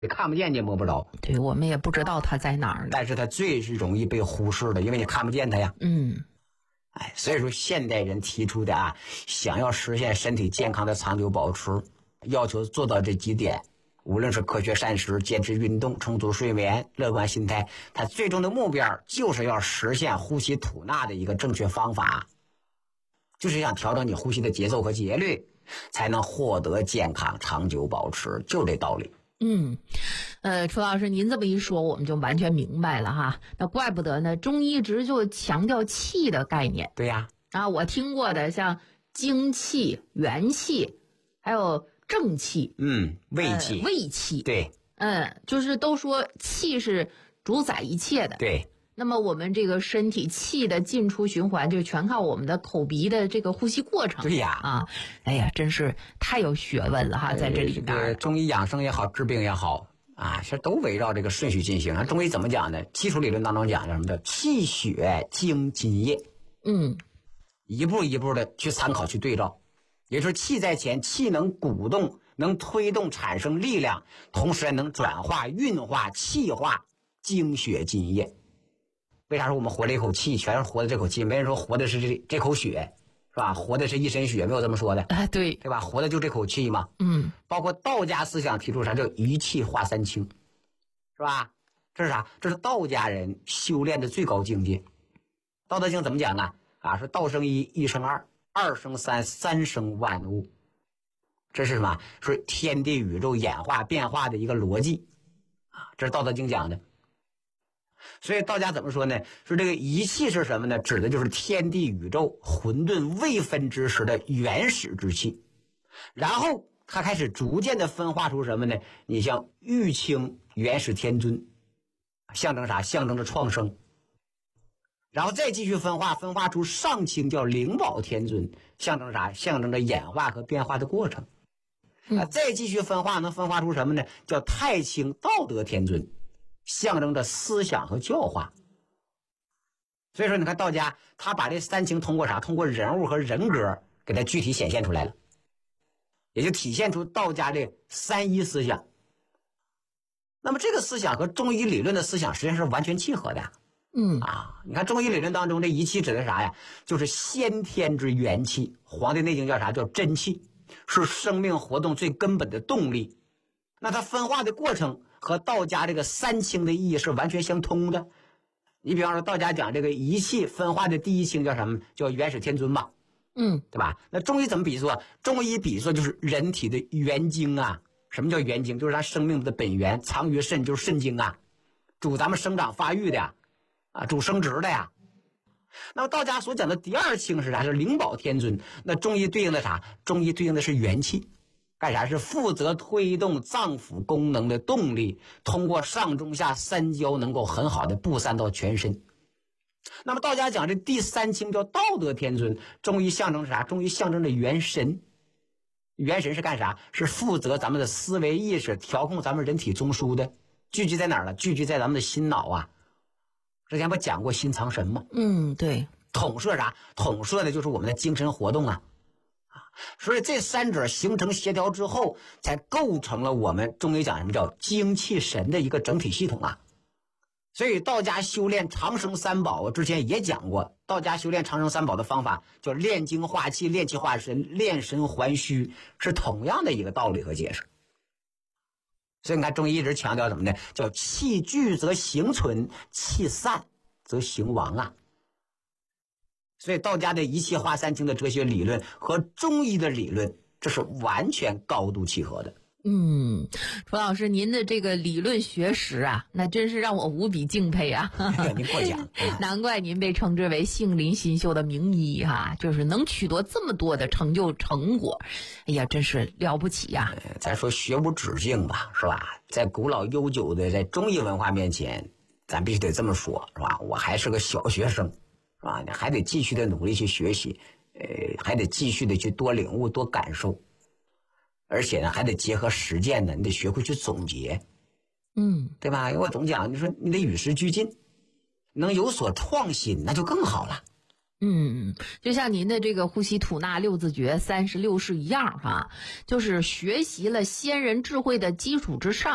看不见你也摸不着。 对，我们也不知道它在哪儿呢。 但是它最是容易被忽视的，因为你看不见它呀。所以说现代人提出的想要实现身体健康的长久保持，要求做到这几点，无论是科学膳食、坚持运动、充足睡眠、乐观心态，它最终的目标就是要实现呼吸吐纳的一个正确方法，就是想调整你呼吸的节奏和节律，才能获得健康长久保持，就这道理。 楚老师，您这么一说，我们就完全明白了哈。那怪不得呢，中医一直就强调气的概念。 对呀， 我听过的像精气、元气，还有正气， 胃气， 胃气， 对， 就是都说气是主宰一切的。 对。 那么我们这个身体气的进出循环，就全靠我们的口鼻的这个呼吸过程。 对呀， 哎呀，真是太有学问了哈，在这里边。 中医养生也好，治病也好其实都围绕这个顺序进行。中医怎么讲呢？基础理论当中讲叫什么的？气血精津液。一步一步的去参考去对照，也就是气在前，气能鼓动，能推动产生力量，同时还能转化、运化、气化精血津液。为啥说我们活了一口气，全是活的这口气？没人说活的是这口血，是吧？活的是一身血，没有这么说的。 对吧？活的就这口气嘛。包括道家思想提出啥叫一气化三清，是吧？这是啥？这是道家人修炼的最高境界。道德经怎么讲啊？说道生一，一生二，二生三，三生万物。这是什么？是天地宇宙演化变化的一个逻辑这是道德经讲的。所以道家怎么说呢？说这个一气是什么呢？指的就是天地宇宙混沌未分之时的原始之气，然后它开始逐渐的分化出什么呢？你像玉清原始天尊，象征啥？象征着创生。然后再继续分化出上清叫灵宝天尊，象征啥？象征着演化和变化的过程。再继续分化，能分化出什么呢？叫太清道德天尊，象征着思想和教化。所以说你看道家他把这三清通过啥？通过人物和人格给它具体显现出来了，也就体现出道家这三一思想。那么这个思想和中医理论的思想实际上是完全契合的。你看中医理论当中这一气指的啥呀？就是先天之元气，黄帝内经叫啥？叫真气，是生命活动最根本的动力。那它分化的过程和道家这个三清的意义是完全相通的。你比方说道家讲这个一气分化的第一清叫什么？叫元始天尊吧。对吧？那中医怎么比作？中医比作就是人体的元精什么叫元精？就是它生命的本源，藏于肾，就是肾精主咱们生长发育的主生殖的呀。那么道家所讲的第二清是啥？是灵宝天尊。那中医对应的啥？中医对应的是元气，干啥？是负责推动脏腑功能的动力，通过上中下三焦能够很好的布散到全身。那么道家讲这第三清叫道德天尊，中医象征是啥？中医象征着元神。元神是干啥？是负责咱们的思维意识，调控咱们人体中枢的。聚集在哪儿了？聚集在咱们的心脑之前不讲过心藏神吗？ 对。 统摄啥？统摄的就是我们的精神活动所以这三者形成协调之后，才构成了我们中医讲什么叫精气神的一个整体系统所以道家修炼长生三宝，我之前也讲过，道家修炼长生三宝的方法叫炼精化气、炼气化神、炼神还虚，是同样的一个道理和解释。所以你看中医一直强调什么呢？叫气聚则形存，气散则形亡所以道家的一气化三清的哲学理论和中医的理论，这是完全高度契合的。 楚老师，您的这个理论学识那真是让我无比敬佩您过奖难怪您被称之为杏林新秀的名医就是能取得这么多的成就成果，哎呀，真是了不起咱说学无止境吧，是吧？在古老悠久的在中医文化面前，咱必须得这么说，是吧？我还是个小学生，是吧？你还得继续的努力去学习，还得继续的去多领悟、多感受。而且呢，还得结合实践呢，你得学会去总结，对吧？因为我总讲，你说你得与时俱进，能有所创新，那就更好了。 就像您的这个呼吸吐纳六字诀36式一样就是学习了先人智慧的基础之上，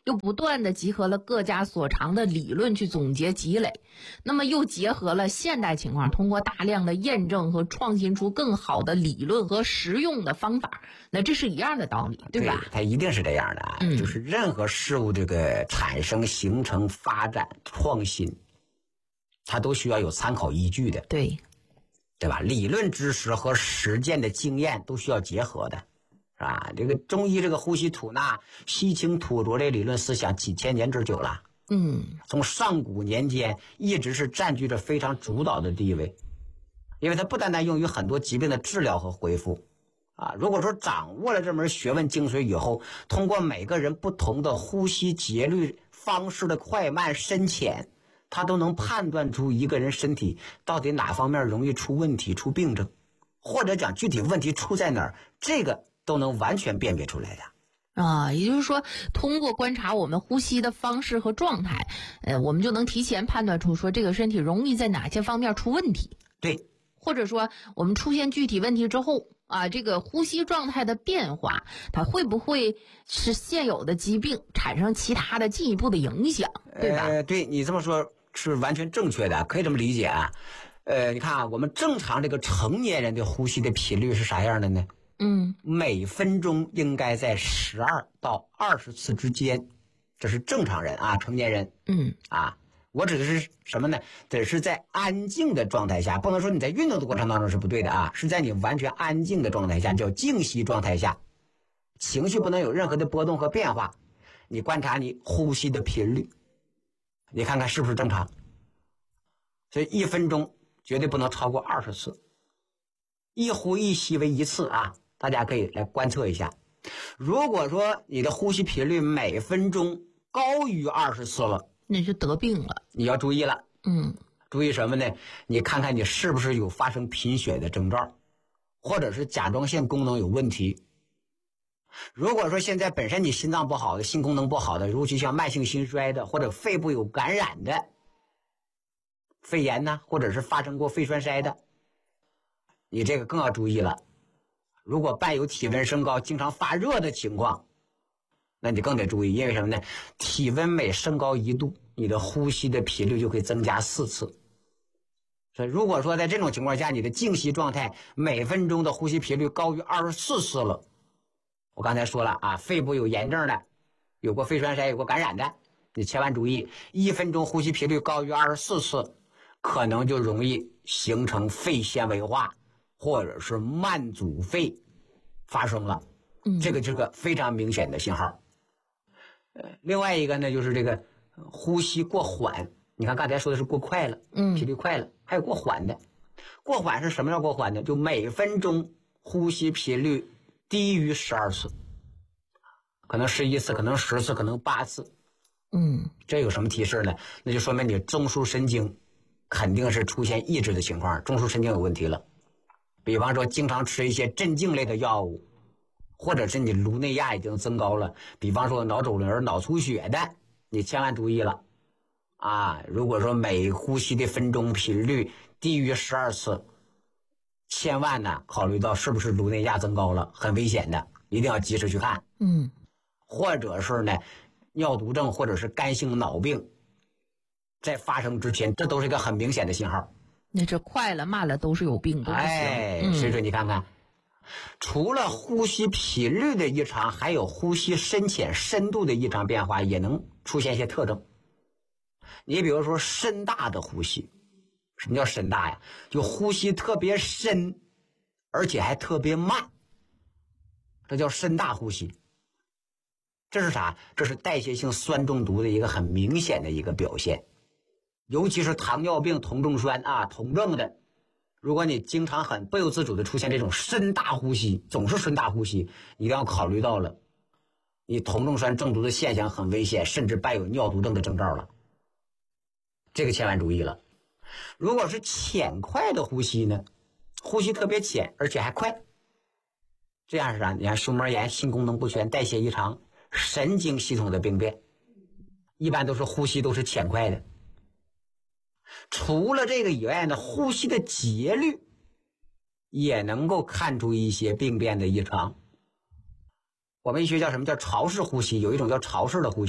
又不断的集合了各家所长的理论去总结积累，那么又结合了现代情况，通过大量的验证和创新出更好的理论和实用的方法，那这是一样的道理，对吧？ 对，它一定是这样的啊，就是任何事物这个产生、形成、发展、创新，它都需要有参考依据的， 对吧？理论知识和实践的经验都需要结合的。是吧？这个中医这个呼吸吐纳、吸清吐浊这理论思想几千年之久了。从上古年间一直是占据着非常主导的地位，因为它不单单用于很多疾病的治疗和恢复啊。如果说掌握了这门学问精髓以后，通过每个人不同的呼吸节律方式的快慢深浅，他都能判断出一个人身体到底哪方面容易出问题、出病症，或者讲具体问题出在哪儿，这个都能完全辨别出来的。 也就是说，通过观察我们呼吸的方式和状态，我们就能提前判断出说这个身体容易在哪些方面出问题。 对， 或者说我们出现具体问题之后这个呼吸状态的变化，它会不会是现有的疾病产生其他的进一步的影响，对吧？ 对，你这么说是完全正确的，可以这么理解啊。你看啊，我们正常这个成年人的呼吸的频率是啥样的呢？每分钟应该在12到20次之间，这是正常人啊，成年人。我指的是什么呢？这是在安静的状态下，不能说你在运动的过程当中是不对的啊，是在你完全安静的状态下，叫静息状态下，情绪不能有任何的波动和变化。你观察你呼吸的频率，你看看是不是正常。所以1分钟绝对不能超过20次，一呼一吸为1次啊。大家可以来观测一下，如果说你的呼吸频率每分钟高于20次了， 那就得病了， 你要注意了。注意什么呢？你看看你是不是有发生贫血的征兆，或者是甲状腺功能有问题。如果说现在本身你心脏不好的、心功能不好的，尤其像慢性心衰的，或者肺部有感染的肺炎呢，或者是发生过肺栓塞的，你这个更要注意了。如果伴有体温升高、经常发热的情况，那你更得注意，因为什么呢？体温每升高1度，你的呼吸的频率就可以增加4次。所以如果说在这种情况下，你的静息状态每分钟的呼吸频率高于24次了，我刚才说了啊，肺部有炎症的，有过肺栓塞、有过感染的，你千万注意，1分钟呼吸频率高于24次，可能就容易形成肺纤维化，或者是慢阻肺发生了，这个是个非常明显的信号。另外一个呢，就是这个呼吸过缓。你看刚才说的是过快了，频率快了，还有过缓的。过缓是什么叫过缓呢？就每分钟呼吸频率低于12次，可能11次，可能10次，可能8次。这有什么提示呢？那就说明你中枢神经肯定是出现抑制的情况，中枢神经有问题了。比方说经常吃一些镇静类的药物，或者是你颅内压已经增高了，比方说脑肿瘤、脑出血的，你千万注意了啊！如果说每呼吸的分钟频率低于12次，千万呢考虑到是不是颅内压增高了，很危险的，一定要及时去看。或者是呢尿毒症或者是肝性脑病在发生之前，这都是一个很明显的信号。 那这快了慢了都是有病，都不行。 所以说你看看，除了呼吸频率的异常，还有呼吸深浅深度的异常变化也能出现一些特征。你比如说深大的呼吸，什么叫深大呀？就呼吸特别深，而且还特别慢，这叫深大呼吸。这是啥？这是代谢性酸中毒的一个很明显的一个表现。尤其是糖尿病酮重酸酮症的，如果你经常很不由自主的出现这种深大呼吸，总是深大呼吸，一定要考虑到了你酮重酸中毒的现象很危险，甚至伴有尿毒症的征兆了，这个千万注意了。如果是浅快的呼吸呢，呼吸特别浅而且还快，这样是啥？你看胸膜炎、心功能不全、代谢异常、神经系统的病变，一般都是呼吸都是浅快的。除了这个以外呢，呼吸的节律也能够看出一些病变的异常。我们医学叫什么？叫潮式呼吸，有一种叫潮式的呼吸，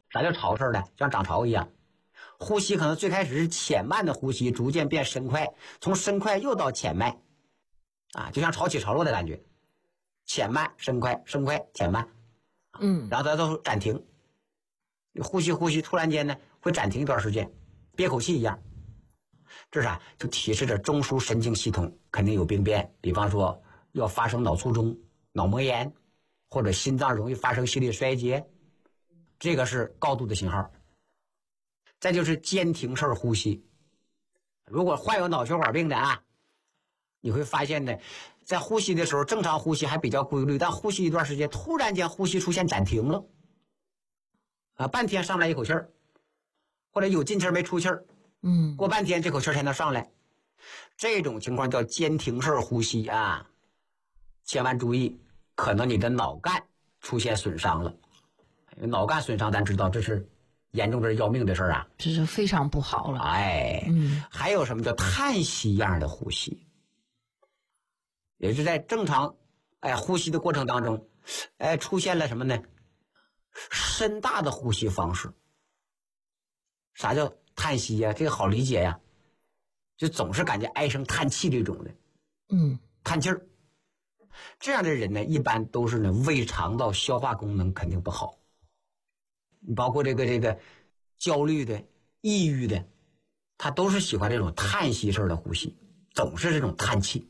啥叫潮式的？像涨潮一样，呼吸可能最开始是浅慢的呼吸，逐渐变深快，从深快又到浅慢，啊，就像潮起潮落的感觉，浅慢深快，深快浅慢，然后它都暂停，呼吸突然间呢会暂停一段时间，憋口气一样，这是啥？就提示着中枢神经系统肯定有病变，比方说要发生脑卒中、脑膜炎，或者心脏容易发生心力衰竭，这个是高度的信号。再就是间停式呼吸，如果患有脑血管病的啊，你会发现呢，在呼吸的时候正常呼吸还比较规律，但呼吸一段时间突然间呼吸出现暂停了，啊，半天上来一口气儿，或者有进气儿没出气儿，过半天这口气儿才能上来，这种情况叫间停式呼吸啊，千万注意，可能你的脑干出现损伤了。脑干损伤咱知道这是严重的要命的事儿啊， 这是非常不好了。 还有什么叫叹息一样的呼吸，也是在正常呼吸的过程当中出现了什么呢？深大的呼吸方式。啥叫叹息呀？这个好理解呀，就总是感觉唉声叹气这种的，叹气儿。这样的人呢，一般都是呢胃肠道消化功能肯定不好，包括这个焦虑的、抑郁的，他都是喜欢这种叹息式的呼吸，总是这种叹气。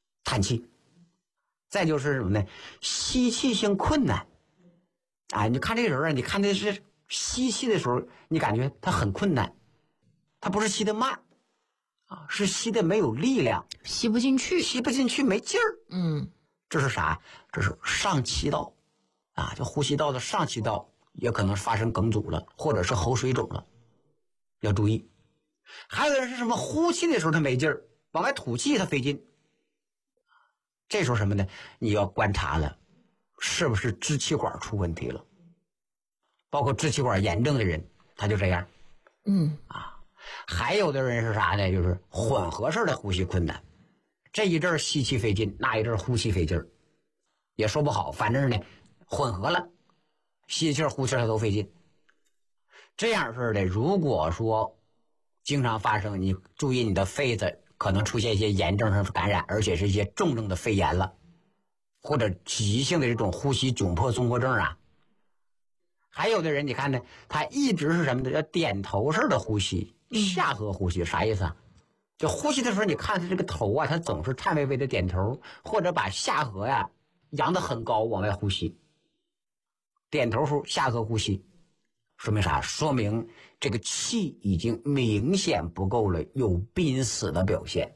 再就是什么呢？吸气性困难。你看这个人啊，你看的是吸气的时候，你感觉他很困难，他不是吸的慢啊，是吸的没有力量， 吸不进去， 没劲儿。这是啥？这是上气道啊，就呼吸道的上气道也可能发生梗阻了，或者是喉水肿了，要注意。还有人是什么？呼气的时候他没劲儿，往外吐气他费劲，这时候什么呢？你要观察了，是不是支气管出问题了？包括支气管炎症的人，他就这样。还有的人是啥呢？就是混合式的呼吸困难，这一阵吸气费劲，那一阵呼气费劲儿，也说不好，反正呢混合了，吸气呼气它都费劲。这样式的，如果说经常发生，你注意你的肺子可能出现一些炎症性感染，而且是一些重症的肺炎了，或者急性的这种呼吸窘迫综合症啊。还有的人你看呢，他一直是什么的？叫点头式的呼吸，下颌呼吸，啥意思啊？就呼吸的时候，你看他这个头啊，他总是颤巍巍的点头，或者把下颌呀扬得很高往外呼吸。点头时下颌呼吸，说明啥？说明这个气已经明显不够了，有濒死的表现。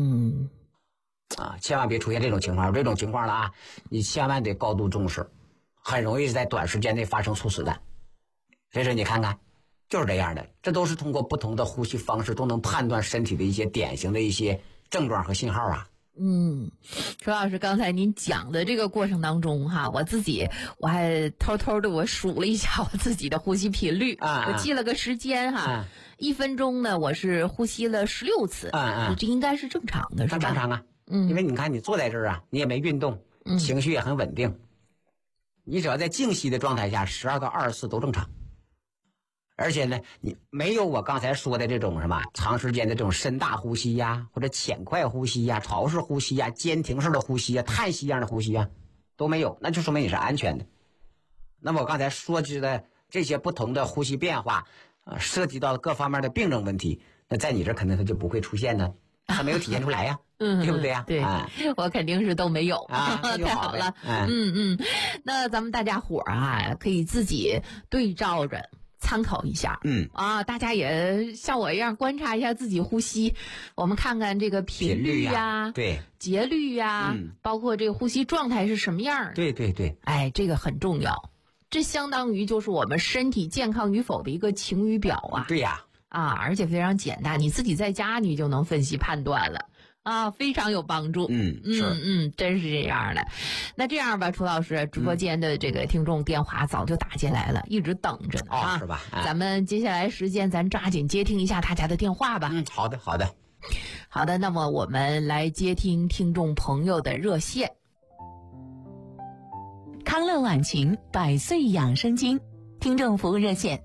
千万别出现这种情况，这种情况了啊，你千万得高度重视，很容易在短时间内发生猝死的。所以说你看看，就是这样的，这都是通过不同的呼吸方式都能判断身体的一些典型的一些症状和信号啊。 周老师，刚才您讲的这个过程当中哈，我还偷偷的我数了一下我自己的呼吸频率，我记了个时间哈，1分钟呢我是呼吸了16次，这应该是正常的，是吧？ 正常啊，因为你看你坐在这儿啊，你也没运动，情绪也很稳定，你只要在静息的状态下，12到24都正常。而且呢，你没有我刚才说的这种什么长时间的这种深大呼吸呀，或者浅快呼吸呀、潮式呼吸呀、间停式的呼吸呀、叹息一样的呼吸呀，都没有，那就说明你是安全的。那么我刚才说的这些不同的呼吸变化，涉及到各方面的病症问题，那在你这肯定它就不会出现呢，它没有体现出来呀，对不对呀？ 对，我肯定是都没有啊， 太好了。那咱们大家伙啊，可以自己对照着参考一下，大家也像我一样观察一下自己呼吸，我们看看这个频率呀， 对， 节律呀，包括这个呼吸状态是什么样。 对， 这个很重要，这相当于就是我们身体健康与否的一个晴雨表啊。 对呀， 而且非常简单，你自己在家你就能分析判断了。非常有帮助。真是这样的。那这样吧，楚老师，直播间的这个听众电话早就打进来了，一直等着呢是吧？ 咱们接下来时间咱抓紧接听一下大家的电话吧。 好的。 那么我们来接听听众朋友的热线。 康乐晚晴百岁养生经听众服务热线